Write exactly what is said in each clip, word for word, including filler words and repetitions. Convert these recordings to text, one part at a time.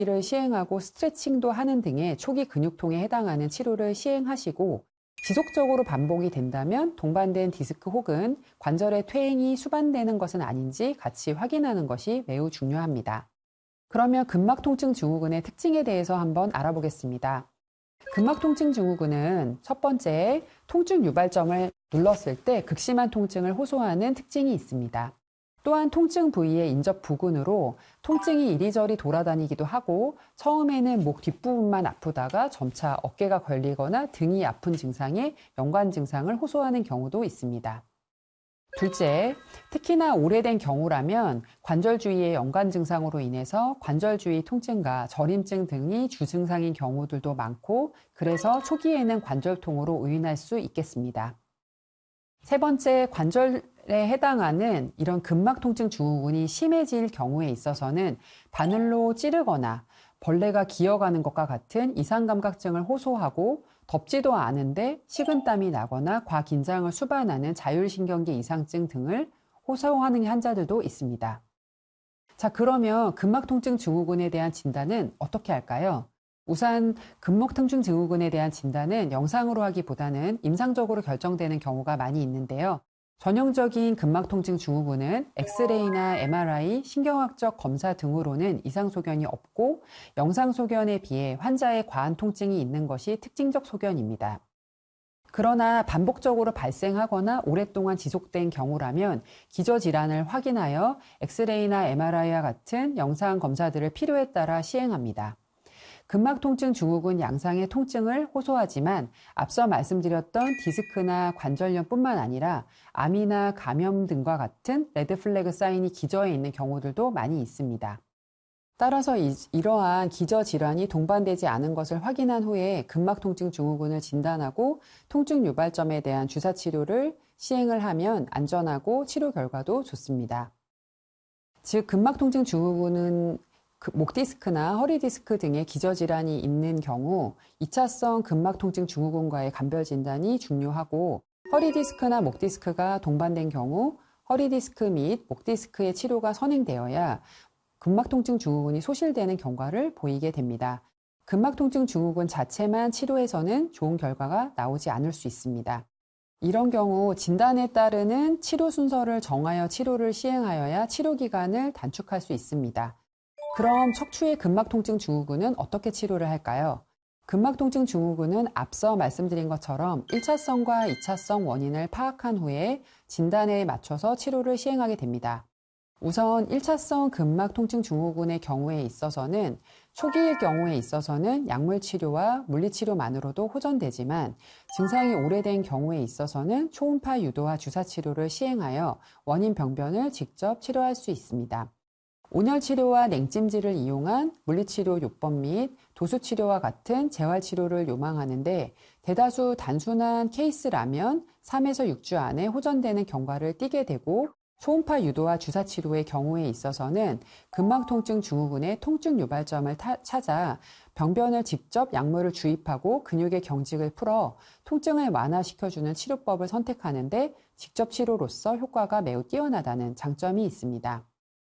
를 시행하고 스트레칭도 하는 등의 초기 근육통에 해당하는 치료를 시행하시고 지속적으로 반복이 된다면 동반된 디스크 혹은 관절의 퇴행이 수반되는 것은 아닌지 같이 확인하는 것이 매우 중요합니다. 그러면 근막통증 증후군의 특징에 대해서 한번 알아보겠습니다. 근막통증 증후군은 첫 번째, 통증 유발점을 눌렀을 때 극심한 통증을 호소하는 특징이 있습니다. 또한 통증 부위의 인접 부근으로 통증이 이리저리 돌아다니기도 하고 처음에는 목 뒷부분만 아프다가 점차 어깨가 걸리거나 등이 아픈 증상에 연관 증상을 호소하는 경우도 있습니다. 둘째, 특히나 오래된 경우라면 관절 주위의 연관 증상으로 인해서 관절 주위 통증과 저림증 등이 주증상인 경우들도 많고 그래서 초기에는 관절통으로 의인할 수 있겠습니다. 세 번째, 관절에 해당하는 이런 근막통증 증후군이 심해질 경우에 있어서는 바늘로 찌르거나 벌레가 기어가는 것과 같은 이상감각증을 호소하고 덥지도 않은데 식은땀이 나거나 과긴장을 수반하는 자율신경계 이상증 등을 호소하는 환자들도 있습니다. 자, 그러면 근막통증 증후군에 대한 진단은 어떻게 할까요? 우선 근막통증 증후군에 대한 진단은 영상으로 하기보다는 임상적으로 결정되는 경우가 많이 있는데요. 전형적인 근막통증 증후군은 엑스레이나 엠알아이, 신경학적 검사 등으로는 이상 소견이 없고 영상 소견에 비해 환자의 과한 통증이 있는 것이 특징적 소견입니다. 그러나 반복적으로 발생하거나 오랫동안 지속된 경우라면 기저질환을 확인하여 엑스레이나 엠알아이와 같은 영상 검사들을 필요에 따라 시행합니다. 근막통증 증후군 양상의 통증을 호소하지만 앞서 말씀드렸던 디스크나 관절염뿐만 아니라 암이나 감염 등과 같은 레드플래그 사인이 기저에 있는 경우들도 많이 있습니다. 따라서 이, 이러한 기저질환이 동반되지 않은 것을 확인한 후에 근막통증 증후군을 진단하고 통증 유발점에 대한 주사치료를 시행을 하면 안전하고 치료 결과도 좋습니다. 즉 근막통증 증후군은 목 디스크나 허리 디스크 등의 기저질환이 있는 경우 이 차성 근막통증 증후군과의 감별 진단이 중요하고 허리 디스크나 목 디스크가 동반된 경우 허리 디스크 및 목 디스크의 치료가 선행되어야 근막통증 증후군이 소실되는 경과를 보이게 됩니다. 근막통증 증후군 자체만 치료해서는 좋은 결과가 나오지 않을 수 있습니다. 이런 경우 진단에 따르는 치료 순서를 정하여 치료를 시행하여야 치료 기간을 단축할 수 있습니다. 그럼 척추의 근막통증 증후군은 어떻게 치료를 할까요? 근막통증 증후군은 앞서 말씀드린 것처럼 일 차성과 이 차성 원인을 파악한 후에 진단에 맞춰서 치료를 시행하게 됩니다. 우선 일 차성 근막통증 증후군의 경우에 있어서는 초기일 경우에 있어서는 약물치료와 물리치료만으로도 호전되지만 증상이 오래된 경우에 있어서는 초음파 유도와 주사치료를 시행하여 원인 병변을 직접 치료할 수 있습니다. 온열치료와 냉찜질을 이용한 물리치료 요법 및 도수치료와 같은 재활치료를 요망하는데 대다수 단순한 케이스라면 삼에서 육 주 안에 호전되는 경과를 띠게 되고 초음파 유도와 주사치료의 경우에 있어서는 근막통증 증후군의 통증 유발점을 타, 찾아 병변을 직접 약물을 주입하고 근육의 경직을 풀어 통증을 완화시켜주는 치료법을 선택하는데 직접 치료로서 효과가 매우 뛰어나다는 장점이 있습니다.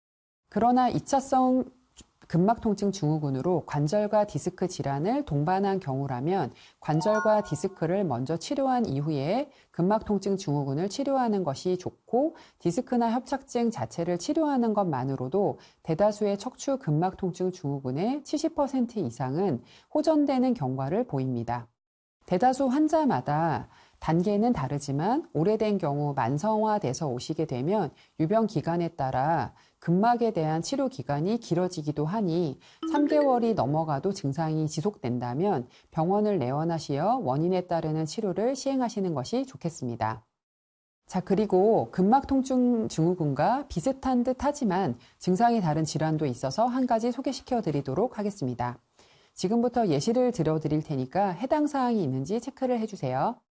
그러나 이 차성 근막통증 증후군으로 관절과 디스크 질환을 동반한 경우라면 관절과 디스크를 먼저 치료한 이후에 근막통증 증후군을 치료하는 것이 좋고 디스크나 협착증 자체를 치료하는 것만으로도 대다수의 척추 근막통증 증후군의 칠십 퍼센트 이상은 호전되는 경과를 보입니다. 대다수 환자마다 단계는 다르지만 오래된 경우 만성화돼서 오시게 되면 유병 기간에 따라 근막에 대한 치료 기간이 길어지기도 하니 삼 개월이 넘어가도 증상이 지속된다면 병원을 내원하시어 원인에 따르는 치료를 시행하시는 것이 좋겠습니다. 자, 그리고 근막통증 증후군과 비슷한 듯 하지만 증상이 다른 질환도 있어서 한 가지 소개시켜 드리도록 하겠습니다. 지금부터 예시를 들어드릴 테니까 해당 사항이 있는지 체크를 해주세요.